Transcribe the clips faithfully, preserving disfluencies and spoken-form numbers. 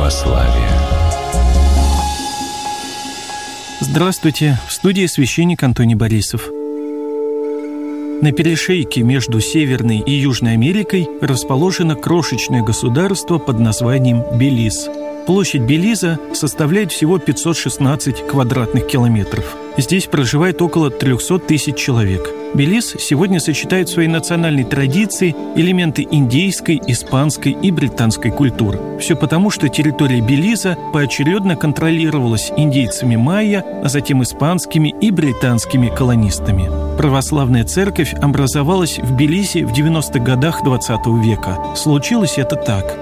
православия. Здравствуйте, в студии священник Антоний Борисов. На перешейке между Северной и Южной Америкой расположено крошечное государство под названием Белиз. Площадь Белиза составляет всего пятьсот шестнадцать квадратных километров. Здесь проживает около триста тысяч человек. Белиз сегодня сочетает в своей национальной традиции элементы индейской, испанской и британской культуры. Все потому, что территория Белиза поочередно контролировалась индейцами майя, а затем испанскими и британскими колонистами. Православная церковь образовалась в Белизе в девяностых годах двадцатого века. Случилось это так.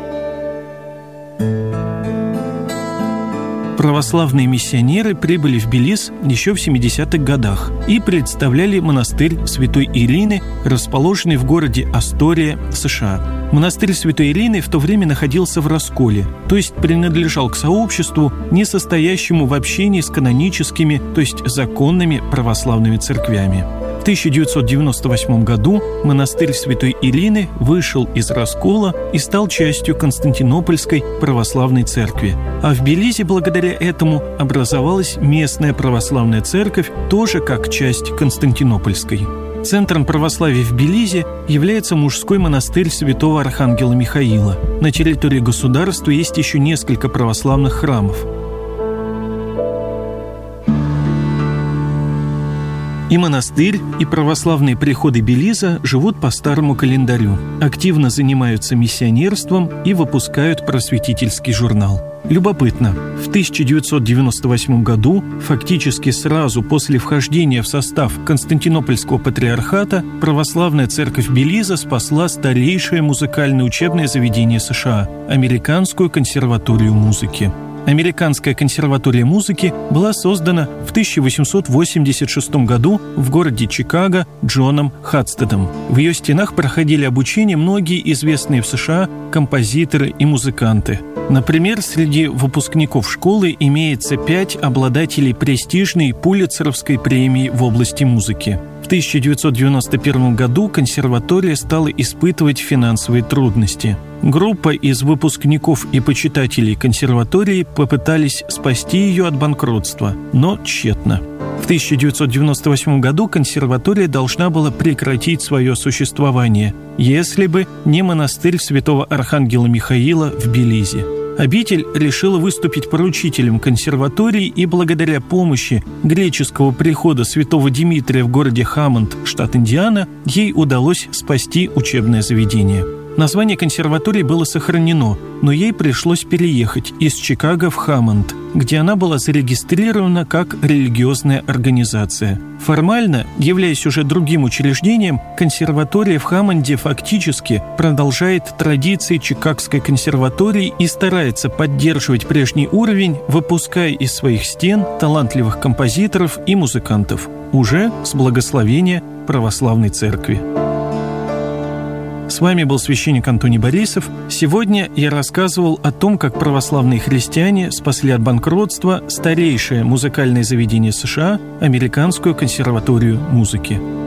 Православные миссионеры прибыли в Белиз еще в семидесятых годах и представляли монастырь Святой Ирины, расположенный в городе Астория, США. Монастырь Святой Ирины в то время находился в расколе, то есть принадлежал к сообществу, не состоящему в общении с каноническими, то есть законными православными церквями. В тысяча девятьсот девяносто восьмом году монастырь Святой Ирины вышел из раскола и стал частью Константинопольской православной церкви. А в Белизе благодаря этому образовалась местная православная церковь, тоже как часть Константинопольской. Центром православия в Белизе является мужской монастырь святого Архангела Михаила. На территории государства есть еще несколько православных храмов. И монастырь, и православные приходы Белиза живут по старому календарю, активно занимаются миссионерством и выпускают просветительский журнал. Любопытно, в тысяча девятьсот девяносто восьмом году, фактически сразу после вхождения в состав Константинопольского патриархата, православная церковь Белиза спасла старейшее музыкальное учебное заведение США – Американскую консерваторию музыки. Американская консерватория музыки была создана в тысяча восемьсот восемьдесят шестом году в городе Чикаго Джоном Хадстедом. В ее стенах проходили обучение многие известные в США композиторы и музыканты. Например, среди выпускников школы имеется пять обладателей престижной Пулитцеровской премии в области музыки. В тысяча девятьсот девяносто первом году консерватория стала испытывать финансовые трудности. Группа из выпускников и почитателей консерватории попытались спасти ее от банкротства, но тщетно. В тысяча девятьсот девяносто восьмом году консерватория должна была прекратить свое существование, если бы не монастырь святого Архангела Михаила в Белизе. Обитель решила выступить поручителем консерватории, и благодаря помощи греческого прихода святого Димитрия в городе Хаммонд, штат Индиана, ей удалось спасти учебное заведение. Название консерватории было сохранено, но ей пришлось переехать из Чикаго в Хаммонд, где она была зарегистрирована как религиозная организация. Формально, являясь уже другим учреждением, консерватория в Хаммонде фактически продолжает традиции Чикагской консерватории и старается поддерживать прежний уровень, выпуская из своих стен талантливых композиторов и музыкантов, уже с благословения православной церкви. С вами был священник Антоний Борисов. Сегодня я рассказывал о том, как православные христиане спасли от банкротства старейшее музыкальное заведение США – Американскую консерваторию музыки.